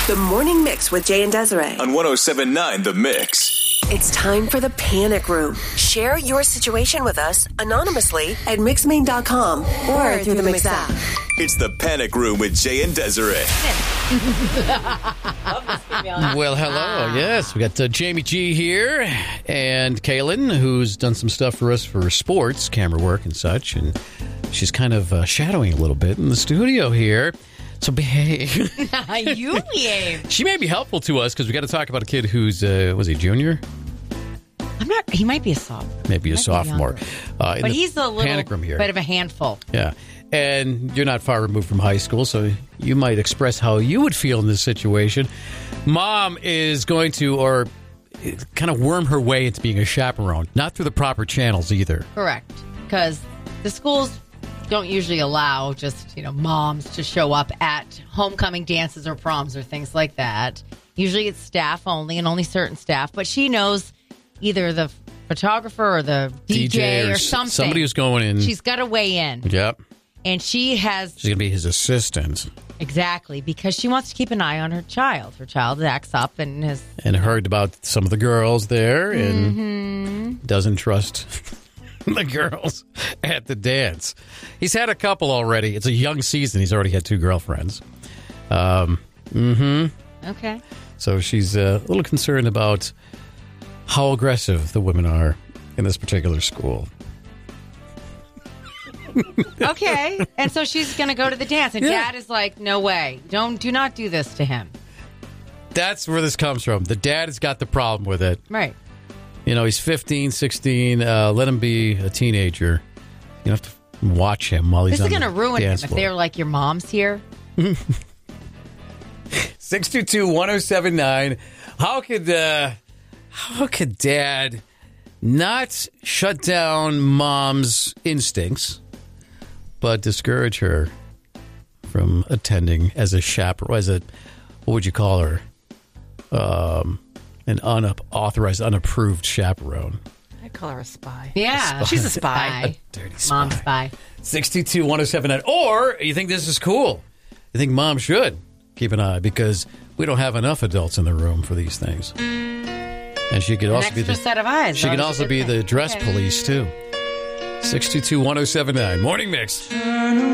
The Morning Mix with Jay and Desiree. On 107.9 The Mix. It's time for the Panic Room. Share your situation with us anonymously at mixmain.com or through the Mix app. It's the Panic Room with Jay and Desiree. Well, hello. Yes, we got Jamie G here and Kaylin, who's done some stuff for us for sports, camera work and such. And she's kind of shadowing a little bit in the studio here. So behave. You behave. She may be helpful to us because we got to talk about a kid who's, was he a junior? He might be a sophomore. Maybe a sophomore. But he's a little panic room here. bit of a handful. Yeah. And you're not far removed from high school, so you might express how you would feel in this situation. Mom is going to, or kind of worm her way into being a chaperone, not through the proper channels either. Correct. Because the schools don't usually allow just, moms to show up at homecoming dances or proms or things like that. Usually it's staff only and only certain staff. But she knows either the photographer or the DJ or something. Somebody who's going in. She's got to weigh in. Yep. And she's going to be his assistant. Exactly, because she wants to keep an eye on her child. Her child acts up and has... And heard about some of the girls there and doesn't trust the girls at the dance. He's had a couple already. It's a young season. He's already had 2 girlfriends. Okay. So she's a little concerned about how aggressive the women are in this particular school. Okay. And so she's going to go to the dance. And Dad is like, no way. Do not do this to him. That's where this comes from. The dad has got the problem with it. Right. He's 15, 16. Let him be a teenager. You have to watch him while he's on the dance floor. This is going to ruin him if they're like, your mom's here. 622-1079. How could Dad not shut down Mom's instincts, but discourage her from attending as a chaperone, what would you call her? An unauthorized, unapproved chaperone. I call her a spy. Yeah. She's a spy. A dirty spy. Mom's spy. 622-1079. Or you think this is cool? You think Mom should keep an eye because we don't have enough adults in the room for these things. And she could also be the set of eyes. She can also be the dress police too. 622-1079. Morning Mix.